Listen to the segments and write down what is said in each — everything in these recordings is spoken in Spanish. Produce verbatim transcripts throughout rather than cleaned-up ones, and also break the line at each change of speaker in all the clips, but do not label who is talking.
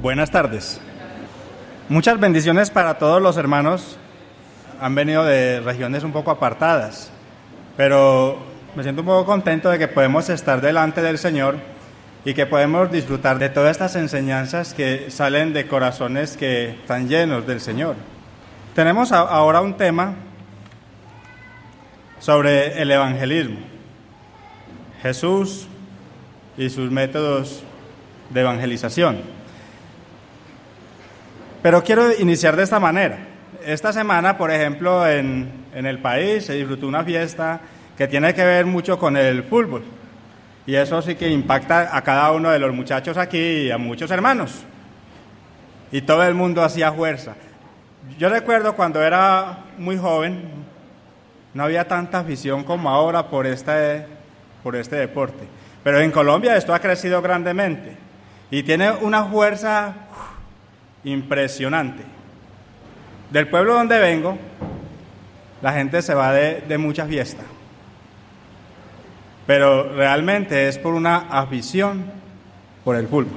Buenas tardes. Muchas bendiciones para todos los hermanos. Han venido de regiones un poco apartadas, pero me siento un poco contento de que podemos estar delante del Señor y que podemos disfrutar de todas estas enseñanzas que salen de corazones que están llenos del Señor. Tenemos ahora un tema sobre el evangelismo, Jesús y sus métodos de evangelización. Pero quiero iniciar de esta manera. Esta semana, por ejemplo, en, en el país se disfrutó una fiesta que tiene que ver mucho con el fútbol. Y eso sí que impacta a cada uno de los muchachos aquí y a muchos hermanos. Y todo el mundo hacía fuerza. Yo recuerdo cuando era muy joven, no había tanta afición como ahora por este, por este deporte. Pero en Colombia esto ha crecido grandemente y tiene una fuerza impresionante. Del pueblo donde vengo, la gente se va de, de mucha fiesta, pero realmente es por una afición por el fútbol.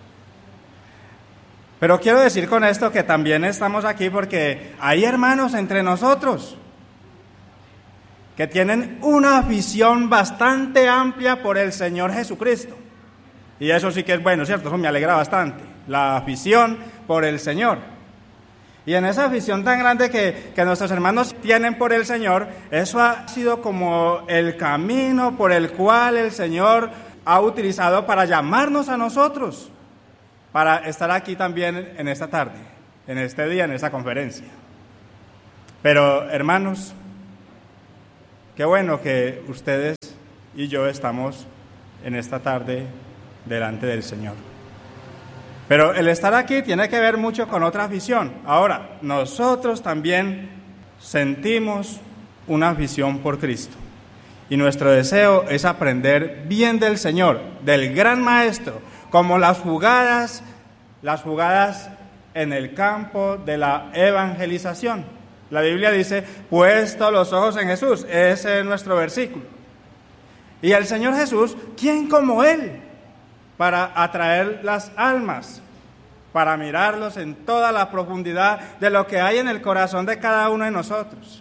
Pero quiero decir con esto que también estamos aquí porque hay hermanos entre nosotros que tienen una afición bastante amplia por el Señor Jesucristo. Y eso sí que es bueno, ¿cierto? Eso me alegra bastante, la afición por el Señor. Y en esa afición tan grande que, que nuestros hermanos tienen por el Señor, eso ha sido como el camino por el cual el Señor ha utilizado para llamarnos a nosotros, para estar aquí también en esta tarde, en este día, en esta conferencia. Pero, hermanos, qué bueno que ustedes y yo estamos en esta tarde delante del Señor. Pero el estar aquí tiene que ver mucho con otra afición. Ahora, nosotros también sentimos una afición por Cristo. Y nuestro deseo es aprender bien del Señor, del gran Maestro, como las jugadas, las jugadas en el campo de la evangelización. La Biblia dice, puesto los ojos en Jesús. Ese es nuestro versículo. Y el Señor Jesús, ¿quién como Él? Para atraer las almas, para mirarlos en toda la profundidad de lo que hay en el corazón de cada uno de nosotros.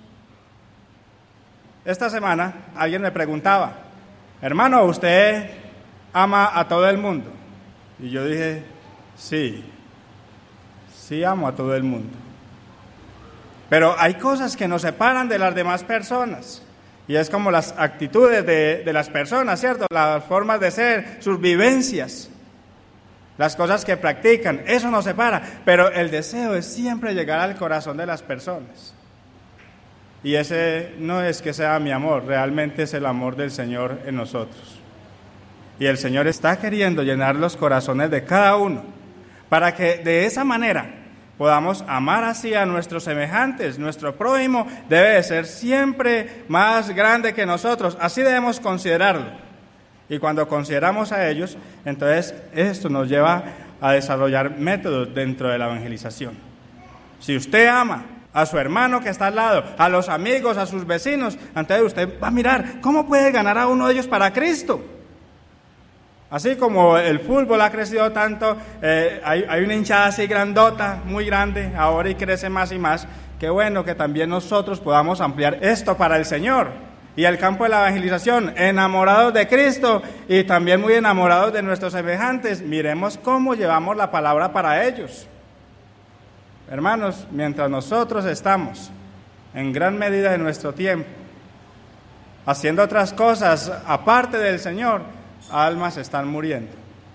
Esta semana alguien me preguntaba, hermano, ¿usted ama a todo el mundo? Y yo dije, sí, sí amo a todo el mundo. Pero hay cosas que nos separan de las demás personas. Y es como las actitudes de, de las personas, ¿cierto? Las formas de ser, sus vivencias, las cosas que practican, eso nos separa. Pero el deseo es siempre llegar al corazón de las personas. Y ese no es que sea mi amor, realmente es el amor del Señor en nosotros. Y el Señor está queriendo llenar los corazones de cada uno, para que de esa manera podamos amar así a nuestros semejantes. Nuestro prójimo debe de ser siempre más grande que nosotros, así debemos considerarlo. Y cuando consideramos a ellos, entonces esto nos lleva a desarrollar métodos dentro de la evangelización. Si usted ama a su hermano que está al lado, a los amigos, a sus vecinos, entonces usted va a mirar cómo puede ganar a uno de ellos para Cristo. Así como el fútbol ha crecido tanto, eh, hay, hay una hinchada así grandota, muy grande, ahora y crece más y más. Qué bueno que también nosotros podamos ampliar esto para el Señor. Y el campo de la evangelización, enamorados de Cristo y también muy enamorados de nuestros semejantes, miremos cómo llevamos la palabra para ellos. Hermanos, mientras nosotros estamos en gran medida de nuestro tiempo haciendo otras cosas aparte del Señor, almas están muriendo.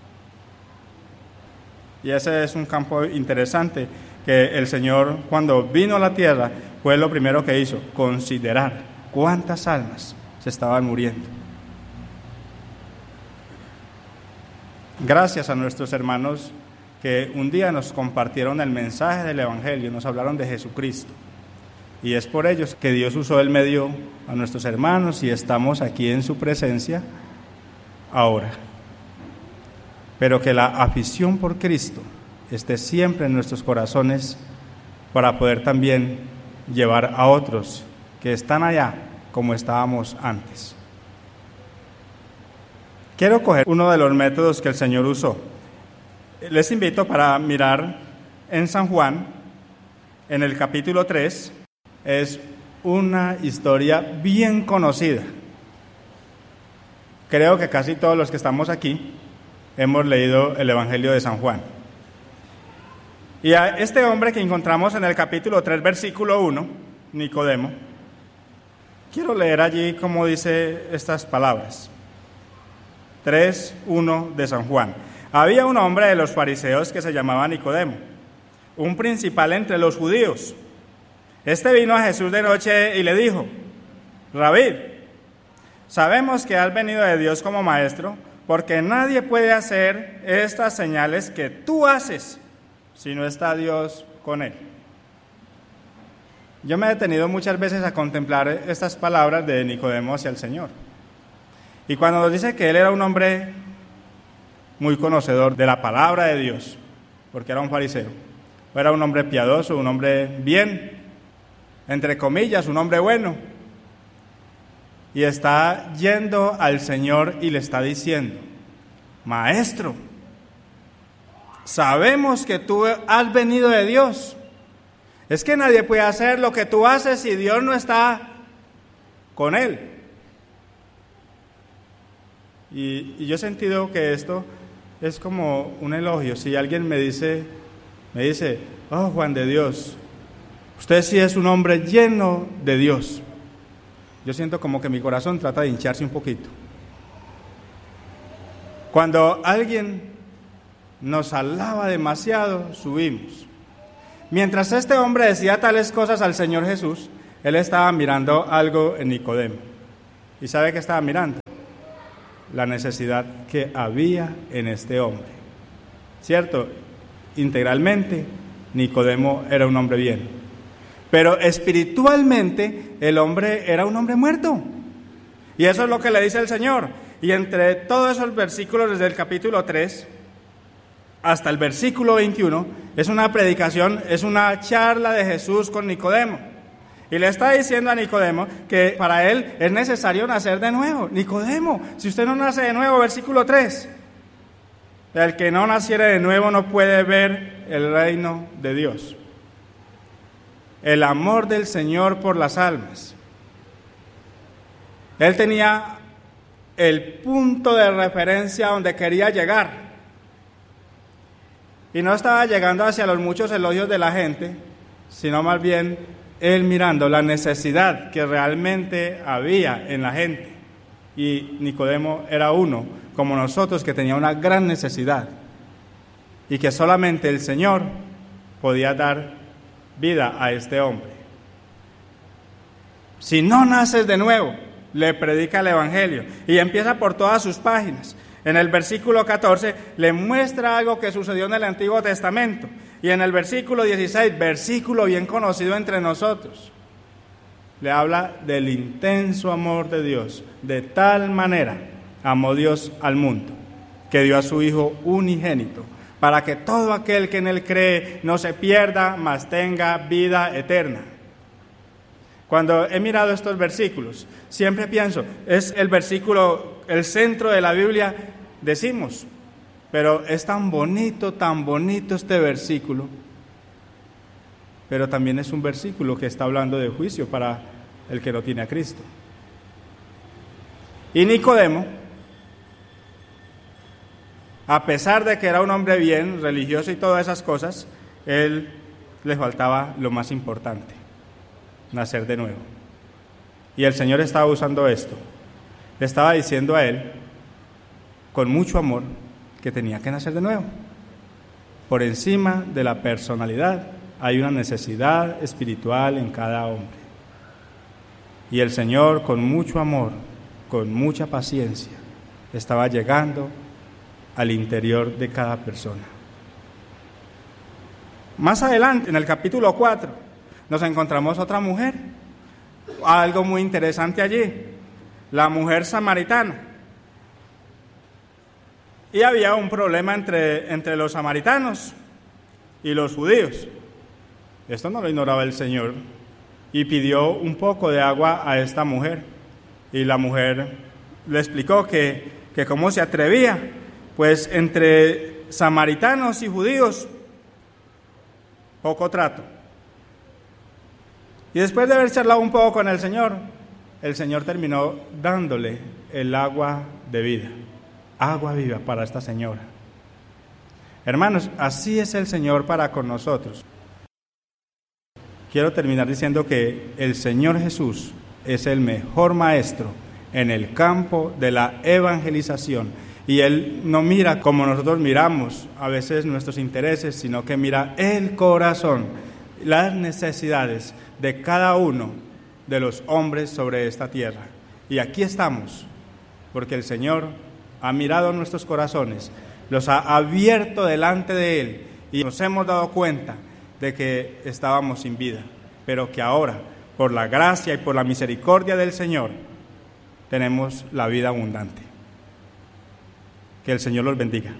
Y ese es un campo interesante que el Señor, cuando vino a la tierra, fue lo primero que hizo, considerar cuántas almas se estaban muriendo. Gracias a nuestros hermanos que un día nos compartieron el mensaje del Evangelio, nos hablaron de Jesucristo. Y es por ellos que Dios usó el medio a nuestros hermanos y estamos aquí en su presencia ahora. Pero que la afición por Cristo esté siempre en nuestros corazones para poder también llevar a otros que están allá como estábamos antes. Quiero coger uno de los métodos que el Señor usó. Les invito para mirar en San Juan, en el capítulo tres, es una historia bien conocida. Creo que casi todos los que estamos aquí hemos leído el Evangelio de San Juan. Y a este hombre que encontramos en el capítulo tres, versículo uno, Nicodemo, quiero leer allí cómo dice estas palabras. tres, uno de San Juan. Había un hombre de los fariseos que se llamaba Nicodemo, un principal entre los judíos. Este vino a Jesús de noche y le dijo: Rabí, sabemos que has venido de Dios como maestro, porque nadie puede hacer estas señales que tú haces si no está Dios con él. Yo me he detenido muchas veces a contemplar estas palabras de Nicodemo hacia el Señor. Y cuando nos dice que él era un hombre muy conocedor de la palabra de Dios, porque era un fariseo, era un hombre piadoso, un hombre bien, entre comillas, un hombre bueno, y está yendo al Señor y le está diciendo: Maestro, sabemos que tú has venido de Dios. Es que nadie puede hacer lo que tú haces si Dios no está con él. Y, y yo he sentido que esto es como un elogio. Si alguien me dice, me dice, oh, Juan de Dios, usted sí es un hombre lleno de Dios. Yo siento como que mi corazón trata de hincharse un poquito. Cuando alguien nos alaba demasiado, subimos. Mientras este hombre decía tales cosas al Señor Jesús, él estaba mirando algo en Nicodemo. ¿Y sabe qué estaba mirando? La necesidad que había en este hombre. ¿Cierto? Integralmente, Nicodemo era un hombre bien. Pero espiritualmente, el hombre era un hombre muerto. Y eso es lo que le dice el Señor. Y entre todos esos versículos, desde el capítulo tres hasta el versículo veintiuno, es una predicación, es una charla de Jesús con Nicodemo. Y le está diciendo a Nicodemo que para él es necesario nacer de nuevo. Nicodemo, si usted no nace de nuevo, versículo tres, el que no naciere de nuevo no puede ver el reino de Dios. El amor del Señor por las almas. Él tenía el punto de referencia donde quería llegar. Y no estaba llegando hacia los muchos elogios de la gente, sino más bien él mirando la necesidad que realmente había en la gente. Y Nicodemo era uno, como nosotros, que tenía una gran necesidad y que solamente el Señor podía dar vida a este hombre. Si no naces de nuevo, le predica el Evangelio y empieza por todas sus páginas. En el versículo catorce le muestra algo que sucedió en el Antiguo Testamento. Y en el versículo dieciséis, versículo bien conocido entre nosotros, le habla del intenso amor de Dios. De tal manera amó Dios al mundo, que dio a su Hijo unigénito, para que todo aquel que en él cree no se pierda, mas tenga vida eterna. Cuando he mirado estos versículos, siempre pienso, es el versículo, el centro de la Biblia, decimos, pero es tan bonito, tan bonito este versículo, pero también es un versículo que está hablando de juicio para el que no tiene a Cristo. Y Nicodemo, a pesar de que era un hombre bien, religioso y todas esas cosas, él le faltaba lo más importante: nacer de nuevo. Y el Señor estaba usando esto. Le estaba diciendo a él, con mucho amor, que tenía que nacer de nuevo. Por encima de la personalidad hay una necesidad espiritual en cada hombre. Y el Señor, con mucho amor, con mucha paciencia, estaba llegando al interior de cada persona. Más adelante, en el capítulo cuatro, nos encontramos otra mujer, algo muy interesante allí, la mujer samaritana. Y había un problema entre, entre los samaritanos y los judíos. Esto no lo ignoraba el Señor, y pidió un poco de agua a esta mujer. Y la mujer le explicó que, que cómo se atrevía, pues entre samaritanos y judíos, poco trato. Y después de haber charlado un poco con el Señor, el Señor terminó dándole el agua de vida, agua viva para esta señora. Hermanos, así es el Señor para con nosotros. Quiero terminar diciendo que el Señor Jesús es el mejor maestro en el campo de la evangelización. Y Él no mira como nosotros miramos a veces nuestros intereses, sino que mira el corazón, las necesidades de cada uno de los hombres sobre esta tierra. Y aquí estamos, porque el Señor ha mirado nuestros corazones, los ha abierto delante de Él y nos hemos dado cuenta de que estábamos sin vida, pero que ahora, por la gracia y por la misericordia del Señor, tenemos la vida abundante. Que el Señor los bendiga.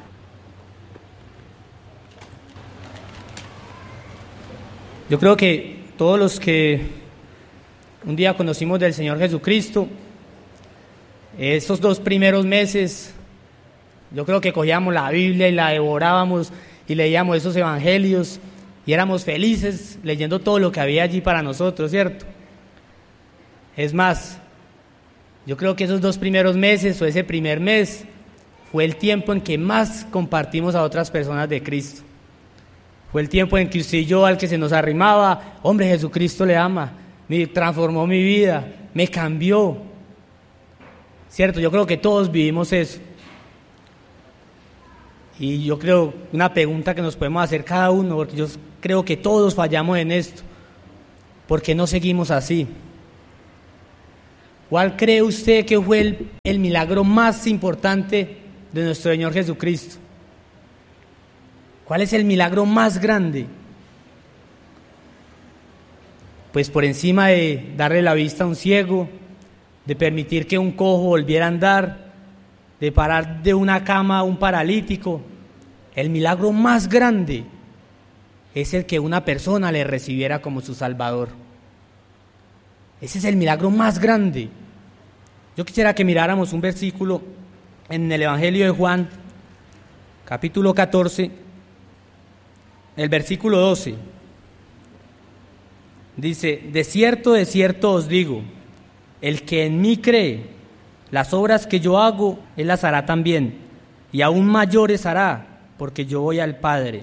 Yo creo que todos los que un día conocimos del Señor Jesucristo, estos dos primeros meses, yo creo que cogíamos la Biblia y la devorábamos y leíamos esos evangelios y éramos felices leyendo todo lo que había allí para nosotros, ¿cierto? Es más, yo creo que esos dos primeros meses o ese primer mes fue el tiempo en que más compartimos a otras personas de Cristo. Fue el tiempo en que usted y yo, al que se nos arrimaba, hombre, Jesucristo le ama, me transformó mi vida, me cambió. ¿Cierto? Yo creo que todos vivimos eso. Y yo creo, una pregunta que nos podemos hacer cada uno, porque yo creo que todos fallamos en esto. ¿Por qué no seguimos así? ¿Cuál cree usted que fue el, el milagro más importante de nuestro Señor Jesucristo? ¿Cuál es el milagro más grande? Pues por encima de darle la vista a un ciego, de permitir que un cojo volviera a andar, de parar de una cama a un paralítico, el milagro más grande es el que una persona le recibiera como su Salvador. Ese es el milagro más grande. Yo quisiera que miráramos un versículo en el Evangelio de Juan, capítulo catorce, el versículo doce. Dice: de cierto, de cierto os digo, el que en mí cree, las obras que yo hago, él las hará también, y aún mayores hará, porque yo voy al Padre.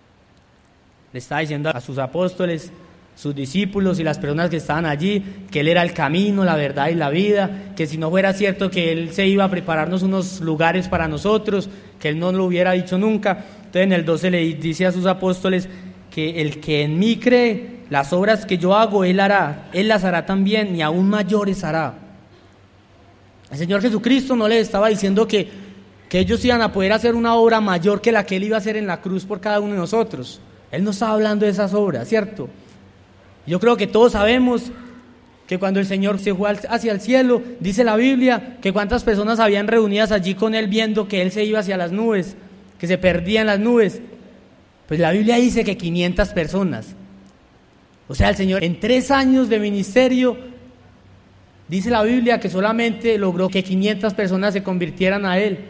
Le estaba diciendo a sus apóstoles, sus discípulos y las personas que estaban allí, que él era el camino, la verdad y la vida, que si no fuera cierto que él se iba a prepararnos unos lugares para nosotros, que él no lo hubiera dicho nunca. Entonces en el doce le dice a sus apóstoles que el que en mí cree, las obras que yo hago, él hará, él las hará también, y aún mayores hará. El Señor Jesucristo no les estaba diciendo que, que ellos iban a poder hacer una obra mayor que la que Él iba a hacer en la cruz por cada uno de nosotros. Él no estaba hablando de esas obras, ¿cierto? Yo creo que todos sabemos que cuando el Señor se fue hacia el cielo, dice la Biblia, que cuántas personas habían reunidas allí con Él viendo que Él se iba hacia las nubes, que se perdía en las nubes. Pues la Biblia dice que quinientas personas. O sea, el Señor en tres años de ministerio, dice la Biblia que solamente logró que quinientas personas se convirtieran a Él.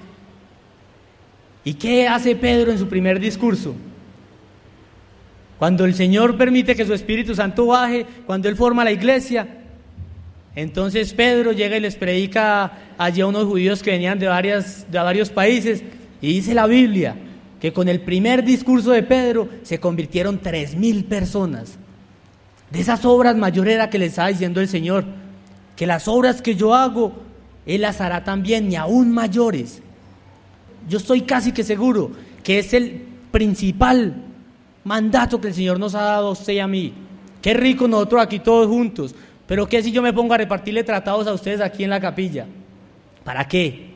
¿Y qué hace Pedro en su primer discurso? Cuando el Señor permite que su Espíritu Santo baje, cuando Él forma la iglesia, entonces Pedro llega y les predica allí a unos judíos que venían de, varias, de varios países, y dice la Biblia que con el primer discurso de Pedro se convirtieron tres mil personas. De esas obras mayores era que le estaba diciendo el Señor, que las obras que yo hago, Él las hará también, y aún mayores. Yo estoy casi que seguro que es el principal mandato que el Señor nos ha dado a usted y a mí. Qué rico nosotros aquí todos juntos, pero ¿qué si yo me pongo a repartirle tratados a ustedes aquí en la capilla? ¿Para qué?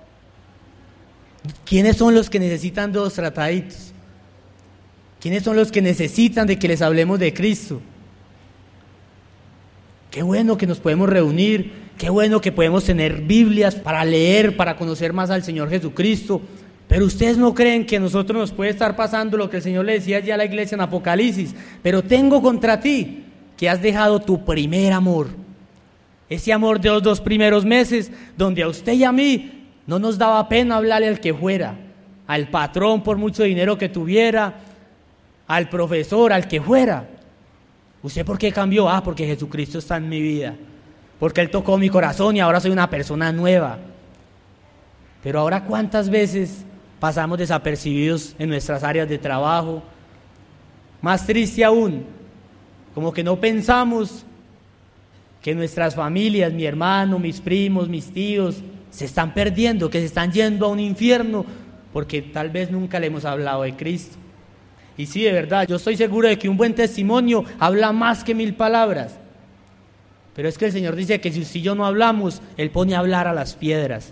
¿Quiénes son los que necesitan dos trataditos? ¿Quiénes son los que necesitan de que les hablemos de Cristo? Qué bueno que nos podemos reunir, qué bueno que podemos tener Biblias para leer, para conocer más al Señor Jesucristo, pero ustedes no creen que a nosotros nos puede estar pasando lo que el Señor le decía ya a la iglesia en Apocalipsis: pero tengo contra ti que has dejado tu primer amor. Ese amor de los dos primeros meses, donde a usted y a mí no nos daba pena hablarle al que fuera, al patrón por mucho dinero que tuviera, al profesor, al que fuera. ¿Usted por qué cambió? Ah, porque Jesucristo está en mi vida, porque Él tocó mi corazón y ahora soy una persona nueva. Pero ahora, ¿cuántas veces pasamos desapercibidos en nuestras áreas de trabajo? Más triste aún, como que no pensamos que nuestras familias, mi hermano, mis primos, mis tíos, se están perdiendo, que se están yendo a un infierno, porque tal vez nunca le hemos hablado de Cristo. Y sí, de verdad, yo estoy seguro de que un buen testimonio habla más que mil palabras. Pero es que el Señor dice que si usted y yo no hablamos, Él pone a hablar a las piedras.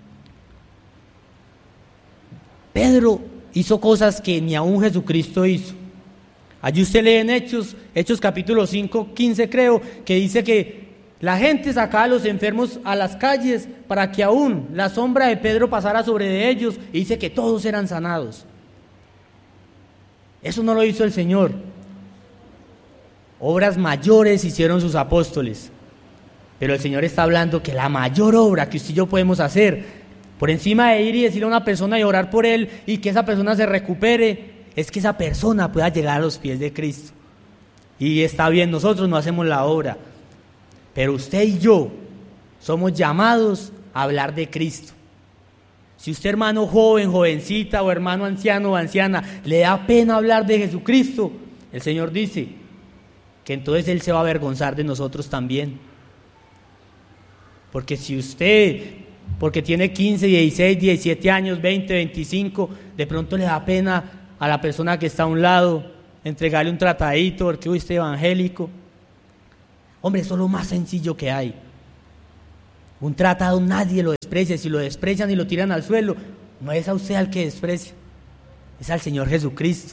Pedro hizo cosas que ni aún Jesucristo hizo. Allí usted lee en Hechos, Hechos capítulo cinco, quince creo, que dice que la gente sacaba a los enfermos a las calles para que aún la sombra de Pedro pasara sobre de ellos, y dice que todos eran sanados. Eso no lo hizo el Señor. Obras mayores hicieron sus apóstoles, pero el Señor está hablando que la mayor obra que usted y yo podemos hacer, por encima de ir y decirle a una persona y orar por él y que esa persona se recupere, es que esa persona pueda llegar a los pies de Cristo. Y está bien, nosotros no hacemos la obra, pero usted y yo somos llamados a hablar de Cristo. Si usted, hermano joven, jovencita, o hermano anciano o anciana, le da pena hablar de Jesucristo, el Señor dice que entonces Él se va a avergonzar de nosotros también. Porque si usted, porque tiene quince, dieciséis, diecisiete años, veinte, veinticinco, de pronto le da pena a la persona que está a un lado entregarle un tratadito porque usted es evangélico. Hombre, eso es lo más sencillo que hay. Un tratado nadie lo desprecia. Si lo desprecian y lo tiran al suelo, no es a usted al que desprecia, es al Señor Jesucristo.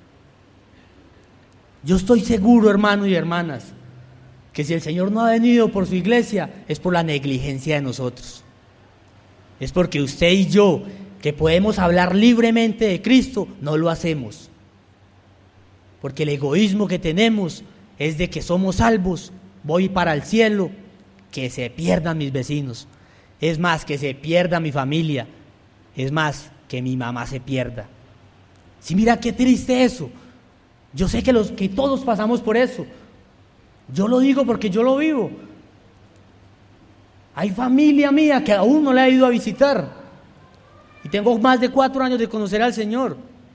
Yo estoy seguro, hermanos y hermanas, que si el Señor no ha venido por su iglesia, es por la negligencia de nosotros. Es porque usted y yo, que podemos hablar libremente de Cristo, no lo hacemos. Porque el egoísmo que tenemos es de que somos salvos, voy para el cielo, que se pierdan mis vecinos. Es más, que se pierda mi familia. Es más, que mi mamá se pierda. Sí, mira qué triste eso. Yo sé que, los, que todos pasamos por eso. Yo lo digo porque yo lo vivo. Hay familia mía que aún no la he ido a visitar. Y tengo más de cuatro años de conocer al Señor.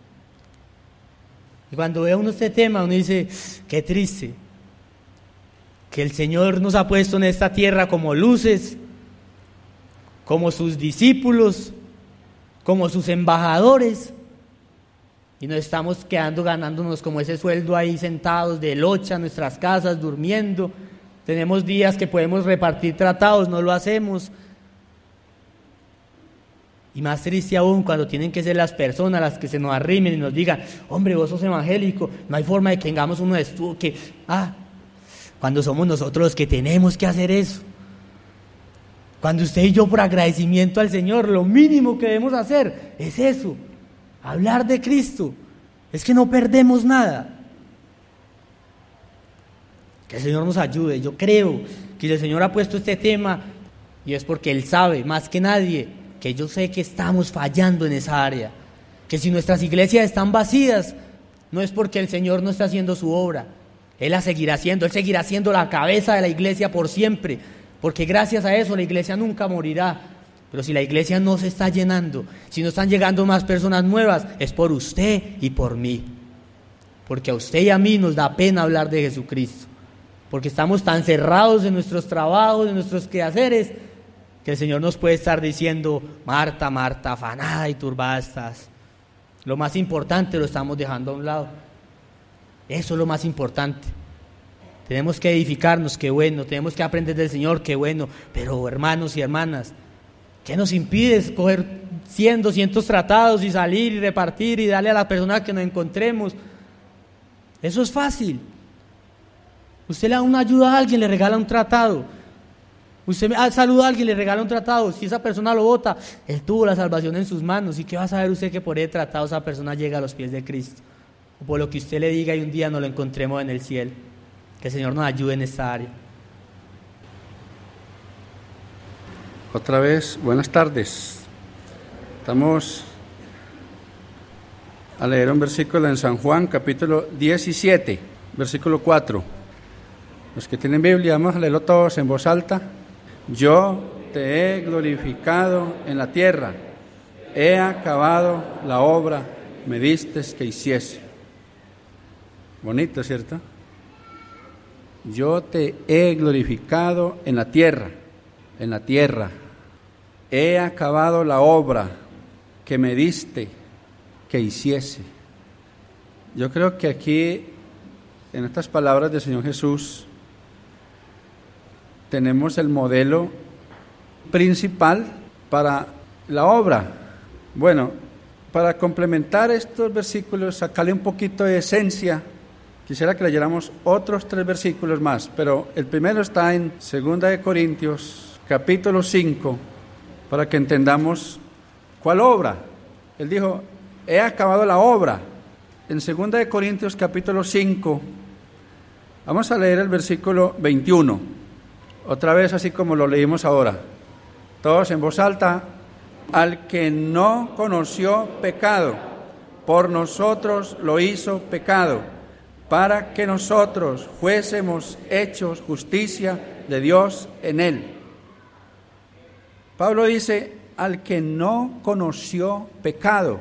Y cuando ve uno este tema, uno dice, qué triste, que el Señor nos ha puesto en esta tierra como luces, como sus discípulos, como sus embajadores, y nos estamos quedando ganándonos como ese sueldo ahí sentados de locha en nuestras casas, durmiendo. Tenemos días que podemos repartir tratados, no lo hacemos. Y más triste aún cuando tienen que ser las personas las que se nos arrimen y nos digan, hombre, vos sos evangélico, no hay forma de que tengamos uno de estudio, que, ah, cuando somos nosotros los que tenemos que hacer eso. Cuando usted y yo, por agradecimiento al Señor, lo mínimo que debemos hacer es eso, hablar de Cristo. Es que no perdemos nada. Que el Señor nos ayude. Yo creo que el Señor ha puesto este tema y es porque Él sabe más que nadie que yo sé que estamos fallando en esa área, que si nuestras iglesias están vacías, no es porque el Señor no está haciendo su obra, Él la seguirá haciendo, Él seguirá siendo la cabeza de la iglesia por siempre, porque gracias a eso la iglesia nunca morirá. Pero si la iglesia no se está llenando, si no están llegando más personas nuevas, es por usted y por mí, porque a usted y a mí nos da pena hablar de Jesucristo, porque estamos tan cerrados en nuestros trabajos, en nuestros quehaceres, que el Señor nos puede estar diciendo, Marta, Marta, afanada y turbada estás. Lo más importante lo estamos dejando a un lado. Eso es lo más importante. Tenemos que edificarnos, qué bueno. Tenemos que aprender del Señor, qué bueno. Pero hermanos y hermanas, ¿qué nos impide escoger cien, doscientos tratados y salir y repartir y darle a la persona que nos encontremos? Eso es fácil. Usted le da una ayuda a alguien, le regala un tratado. Usted saluda a alguien, le regala un tratado. Si esa persona lo bota, él tuvo la salvación en sus manos. ¿Y qué va a saber usted que por ese tratado esa persona llega a los pies de Cristo? O por lo que usted le diga y un día nos lo encontremos en el cielo. Que el Señor nos ayude en esta área.
Otra vez, buenas tardes. Estamos a leer un versículo en San Juan, capítulo diecisiete, versículo cuatro. Los que tienen Biblia, vamos a leerlo todos en voz alta. Yo te he glorificado en la tierra, he acabado la obra, me distes que hiciese. Bonito, ¿cierto? Yo te he glorificado en la tierra, en la tierra, he acabado la obra que me diste que hiciese. Yo creo que aquí, en estas palabras del Señor Jesús, tenemos el modelo principal para la obra. Bueno, para complementar estos versículos, sacarle un poquito de esencia, quisiera que leyéramos otros tres versículos más, pero el primero está en Segunda de Corintios, capítulo cinco, para que entendamos cuál obra. Él dijo, he acabado la obra. En Segunda de Corintios, capítulo cinco, vamos a leer el versículo veintiuno, otra vez así como lo leímos ahora, todos en voz alta. Al que no conoció pecado, por nosotros lo hizo pecado, para que nosotros fuésemos hechos justicia de Dios en él. Pablo dice, al que no conoció pecado.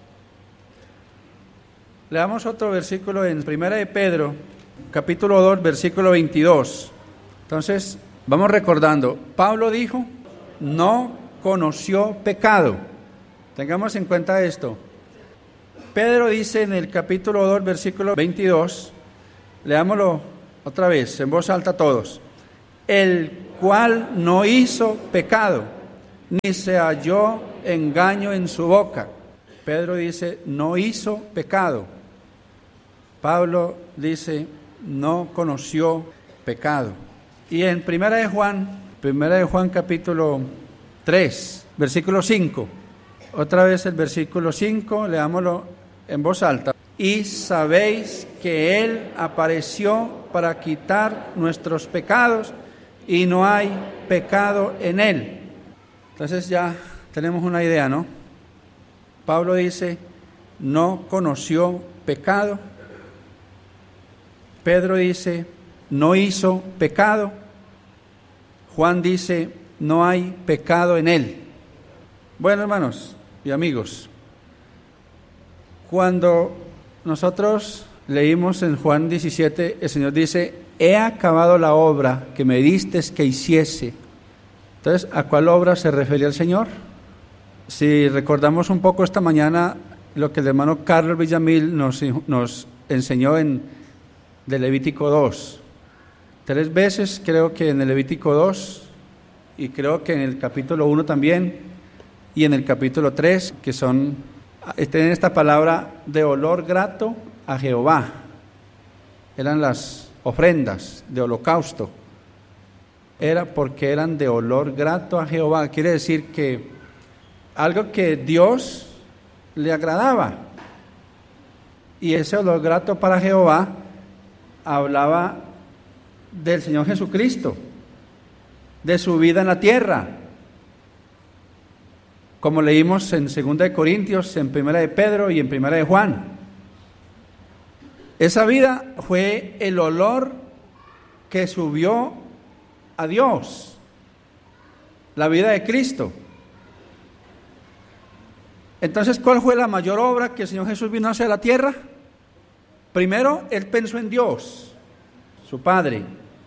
Leamos otro versículo en Primera de Pedro, capítulo dos, versículo veintidós. Entonces, vamos recordando, Pablo dijo, no conoció pecado. Tengamos en cuenta esto. Pedro dice en el capítulo dos, versículo veintidós, leámoslo otra vez, en voz alta todos. El cual no hizo pecado, ni se halló engaño en su boca. Pedro dice, no hizo pecado. Pablo dice, no conoció pecado. Y en Primera de Juan, Primera de Juan capítulo tres, versículo cinco. Otra vez el versículo cinco, leámoslo en voz alta. Y sabéis que Él apareció para quitar nuestros pecados y no hay pecado en Él. Entonces ya tenemos una idea, ¿no? Pablo dice, no conoció pecado. Pedro dice, no hizo pecado. Juan dice, no hay pecado en él. Bueno, hermanos y amigos, cuando nosotros leímos en Juan diecisiete, el Señor dice, he acabado la obra que me distes que hiciese. Entonces, ¿a cuál obra se refería el Señor? Si recordamos un poco esta mañana lo que el hermano Carlos Villamil nos, nos enseñó en de Levítico dos. Tres veces creo que en el Levítico dos, y creo que en el capítulo uno también, y en el capítulo tres, que son, tienen esta palabra de olor grato a Jehová. Eran las ofrendas de holocausto. Era porque eran de olor grato a Jehová. Quiere decir que algo que Dios le agradaba. Y ese olor grato para Jehová hablaba del Señor Jesucristo, de su vida en la tierra, como leímos en Segunda de Corintios, en Primera de Pedro y en Primera de Juan. Esa vida fue el olor que subió a Dios, la vida de Cristo. Entonces, ¿cuál fue la mayor obra que el Señor Jesús vino a hacer a la tierra? Primero, Él pensó en Dios, su Padre.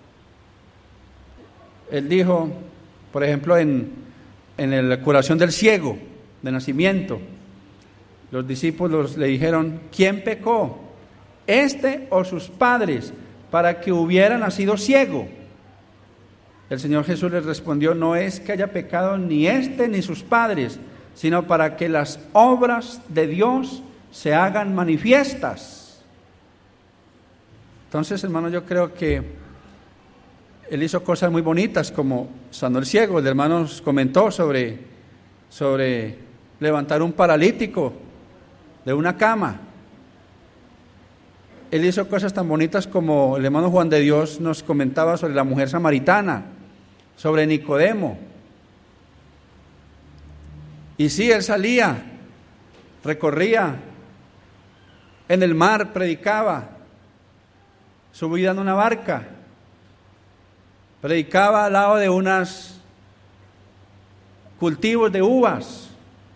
Él dijo, por ejemplo, en, en la curación del ciego de nacimiento, los discípulos le dijeron, ¿quién pecó? ¿Este o sus padres para que hubiera nacido ciego? El Señor Jesús les respondió, no es que haya pecado ni este ni sus padres, sino para que las obras de Dios se hagan manifiestas. Entonces, hermano, yo creo que Él hizo cosas muy bonitas, como sanó el ciego. El hermano nos comentó sobre, sobre levantar un paralítico de una cama. Él hizo cosas tan bonitas como el hermano Juan de Dios nos comentaba sobre la mujer samaritana, sobre Nicodemo. Y sí, Él salía, recorría En el mar predicaba, subida en una barca, predicaba al lado de unos cultivos de uvas,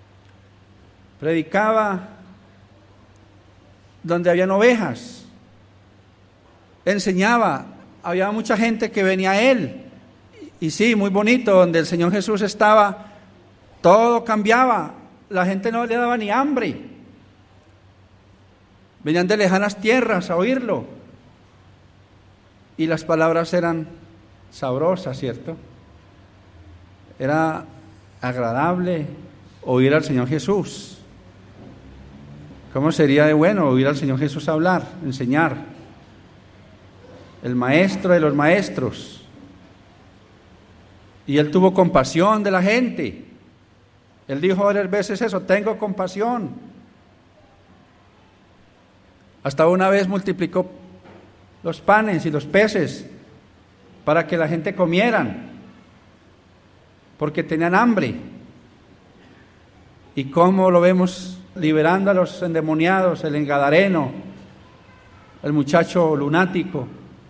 predicaba donde habían ovejas, enseñaba, había mucha gente que venía a él, y sí, muy bonito, donde el Señor Jesús estaba, todo cambiaba, la gente no le daba ni hambre, venían de lejanas tierras a oírlo, y las palabras eran sabrosas, ¿cierto? Era agradable oír al Señor Jesús. ¿Cómo sería de bueno oír al Señor Jesús hablar, enseñar? El maestro de los maestros. Y él tuvo compasión de la gente. Él dijo varias veces eso, tengo compasión. Hasta una vez multiplicó los panes y los peces para que la gente comieran, porque tenían hambre. ¿Y cómo lo vemos liberando a los endemoniados, el engadareno, el muchacho lunático?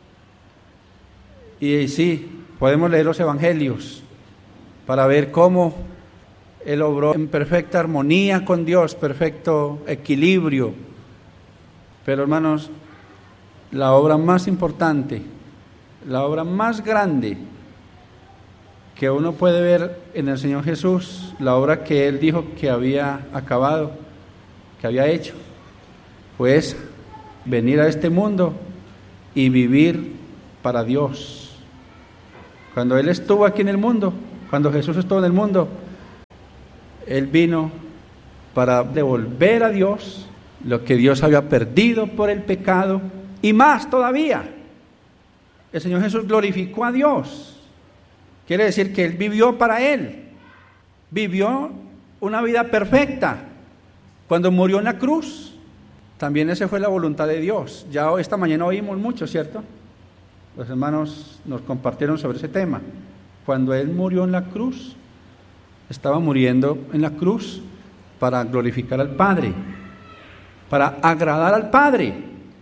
Y sí, podemos leer los evangelios para ver cómo él obró en perfecta armonía con Dios, perfecto equilibrio. Pero hermanos, la obra más importante, la obra más grande que uno puede ver en el Señor Jesús, la obra que Él dijo que había acabado, que había hecho, fue esa, venir a este mundo y vivir para Dios. Cuando Él estuvo aquí en el mundo, cuando Jesús estuvo en el mundo, Él vino para devolver a Dios lo que Dios había perdido por el pecado, y más todavía. El Señor Jesús glorificó a Dios. Quiere decir que Él vivió para Él. Vivió una vida perfecta. Cuando murió en la cruz, también esa fue la voluntad de Dios. Ya esta mañana oímos mucho, ¿cierto? Los hermanos nos compartieron sobre ese tema. Cuando Él murió en la cruz, estaba muriendo en la cruz para glorificar al Padre, para agradar al Padre.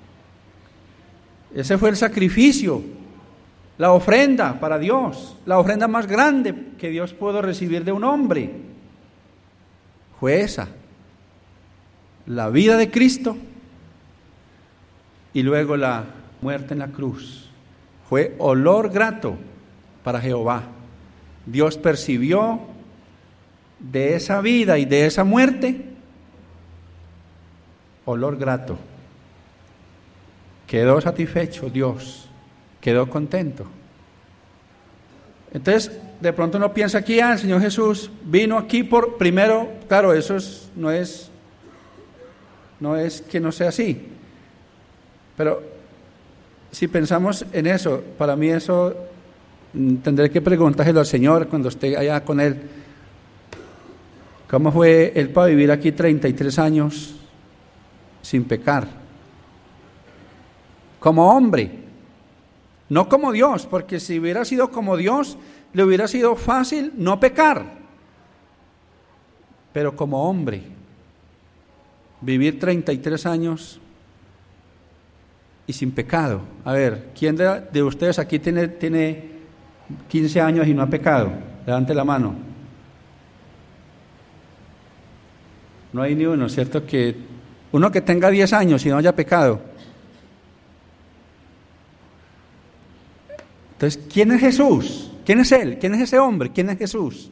Ese fue el sacrificio, la ofrenda para Dios, la ofrenda más grande que Dios pudo recibir de un hombre. Fue esa, la vida de Cristo y luego la muerte en la cruz. Fue olor grato para Jehová. Dios percibió de esa vida y de esa muerte olor grato. Quedó satisfecho Dios, quedó contento. Entonces, de pronto uno piensa aquí, ah, el Señor Jesús vino aquí por, primero, claro, eso es, no es, no es que no sea así, pero si pensamos en eso, para mí eso, tendré que preguntárselo al Señor cuando esté allá con Él. ¿Cómo fue Él para vivir aquí treinta y tres años sin pecar? Como hombre, no como Dios, porque si hubiera sido como Dios, le hubiera sido fácil no pecar. Pero como hombre, vivir treinta y tres años y sin pecado. A ver, ¿quién de, de ustedes aquí tiene, tiene quince años y no ha pecado? Levante la mano. No hay ni uno, ¿cierto? Que uno que tenga diez años y no haya pecado. Entonces, ¿quién es Jesús? ¿Quién es Él? ¿Quién es ese hombre? ¿Quién es Jesús?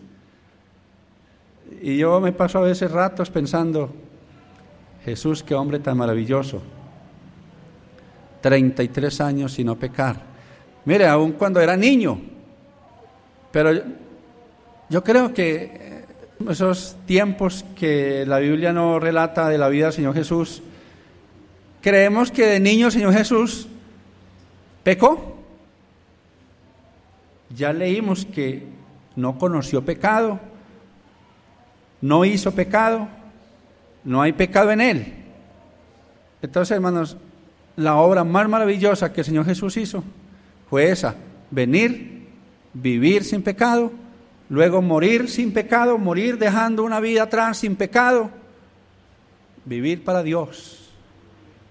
Y yo me paso a veces ratos pensando, Jesús, qué hombre tan maravilloso. treinta y tres años sin no pecar. Mire, aún cuando era niño. Pero yo, yo creo que esos tiempos que la Biblia no relata de la vida del Señor Jesús, creemos que de niño el Señor Jesús pecó. Ya leímos que no conoció pecado, no hizo pecado, no hay pecado en Él. Entonces, hermanos, la obra más maravillosa que el Señor Jesús hizo fue esa, venir, vivir sin pecado, luego morir sin pecado, morir dejando una vida atrás sin pecado, vivir para Dios.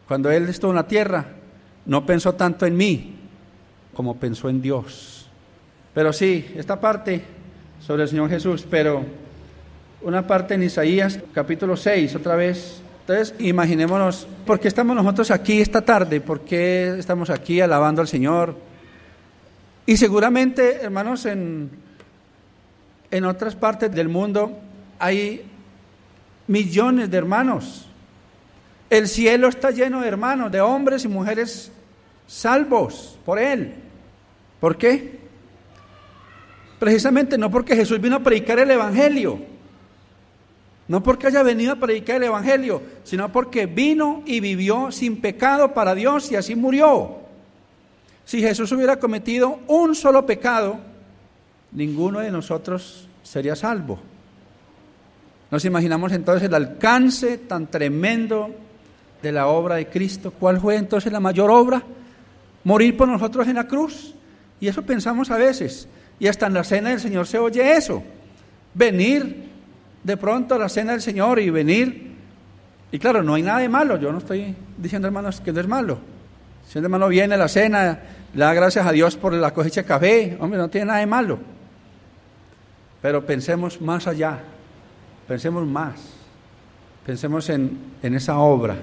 Cuando Él estuvo en la tierra, no pensó tanto en mí como pensó en Dios. Pero sí, esta parte sobre el Señor Jesús, pero una parte en Isaías capítulo seis, otra vez. Entonces, imaginémonos, ¿por qué estamos nosotros aquí esta tarde? ¿Por qué estamos aquí alabando al Señor? Y seguramente, hermanos, en, en otras partes del mundo hay millones de hermanos. El cielo está lleno de hermanos, de hombres y mujeres salvos por Él. ¿Por qué? Precisamente no porque Jesús vino a predicar el Evangelio, no porque haya venido a predicar el Evangelio, sino porque vino y vivió sin pecado para Dios y así murió. Si Jesús hubiera cometido un solo pecado, ninguno de nosotros sería salvo. Nos imaginamos entonces el alcance tan tremendo de la obra de Cristo. ¿Cuál fue entonces la mayor obra? Morir por nosotros en la cruz. Y eso pensamos a veces, y hasta en la cena del Señor se oye eso. Venir de pronto a la cena del Señor y venir, y claro, no hay nada de malo, yo no estoy diciendo, hermanos, que no es malo. Si el hermano viene a la cena, le da gracias a Dios por la cosecha de café, hombre, no tiene nada de malo. Pero pensemos más allá, pensemos más, pensemos en, en esa obra.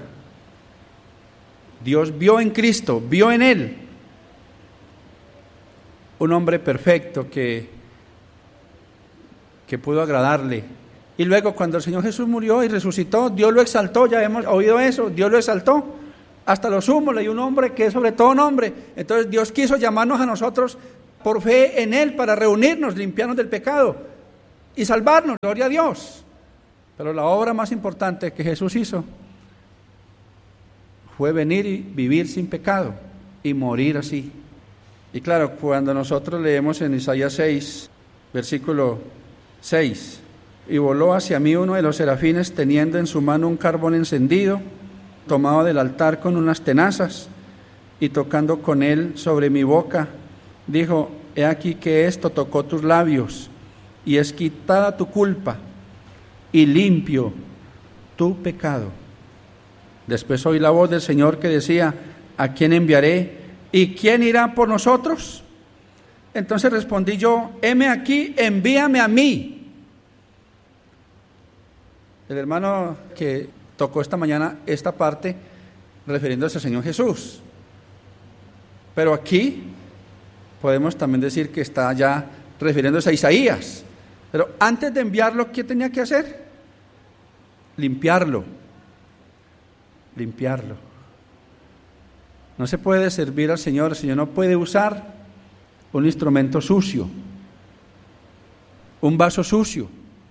Dios vio en Cristo, vio en Él un hombre perfecto que, que pudo agradarle. Y luego cuando el Señor Jesús murió y resucitó, Dios lo exaltó, ya hemos oído eso, Dios lo exaltó hasta lo sumo, le dio un nombre que es sobre todo nombre. Entonces Dios quiso llamarnos a nosotros por fe en Él para reunirnos, limpiarnos del pecado y salvarnos, gloria a Dios. Pero la obra más importante que Jesús hizo fue venir y vivir sin pecado y morir así. Y claro, cuando nosotros leemos en Isaías seis, versículo seis, y voló hacia mí uno de los serafines teniendo en su mano un carbón encendido, tomado del altar con unas tenazas, y tocando con él sobre mi boca, dijo: he aquí que esto tocó tus labios, y es quitada tu culpa, y limpio tu pecado. Después oí la voz del Señor que decía: ¿a quién enviaré? ¿Y quién irá por nosotros? Entonces respondí yo: heme aquí, envíame a mí. El hermano que tocó esta mañana esta parte, refiriéndose al Señor Jesús. Pero aquí podemos también decir que está ya refiriéndose a Isaías. Pero antes de enviarlo, ¿qué tenía que hacer? Limpiarlo. Limpiarlo. No se puede servir al Señor, el Señor no puede usar un instrumento sucio, un vaso sucio.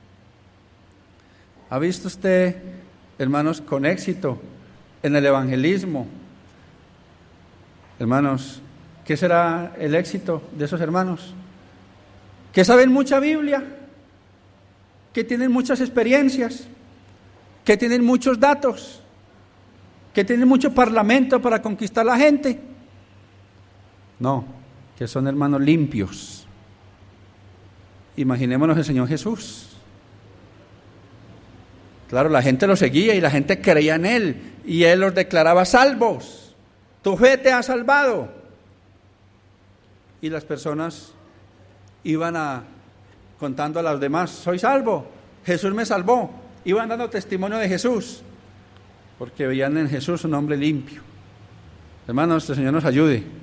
¿Ha visto usted, hermanos, con éxito en el evangelismo? Hermanos, ¿qué será el éxito de esos hermanos? Que saben mucha Biblia, que tienen muchas experiencias, que tienen muchos datos, que tienen mucho parlamento para conquistar a la gente. No, que son hermanos limpios. Imaginémonos el Señor Jesús. Claro, la gente lo seguía y la gente creía en Él, y Él los declaraba salvos. Tu fe te ha salvado. Y las personas iban a, contando a los demás: soy salvo, Jesús me salvó. Iban dando testimonio de Jesús, porque veían en Jesús un hombre limpio. Hermanos, el Señor nos ayude.